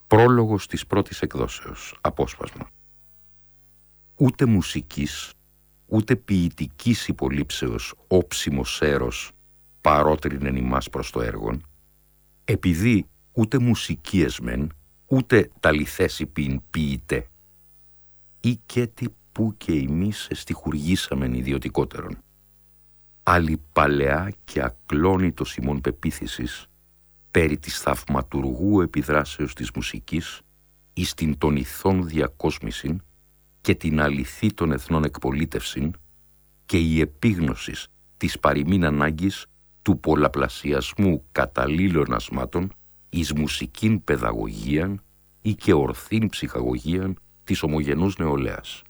Πρόλογος της πρώτης εκδόσεως. Απόσπασμα. Ούτε μουσικής, ούτε ποιητικής υπολείψεως όψιμος έρος παρότρινεν ημάς προς το έργον, επειδή ούτε μουσική εσμεν, ούτε τα λιθέσιπιν ποιητέ, ή κέτι που και εμείς εστιχουργήσαμεν ιδιωτικότερον. Άλλη παλαιά και ακλόνητος ημών πεποίθησης, περί της θαυματουργού επιδράσεως της μουσικής, εις την των ηθών διακόσμησιν και την αληθή των εθνών εκπολίτευσιν και η επίγνωσης της παροιμήν ανάγκης του πολλαπλασιασμού καταλήλων ασμάτων εις μουσικήν παιδαγωγίαν ή και ορθήν ψυχαγωγίαν της ομογενούς νεολαίας.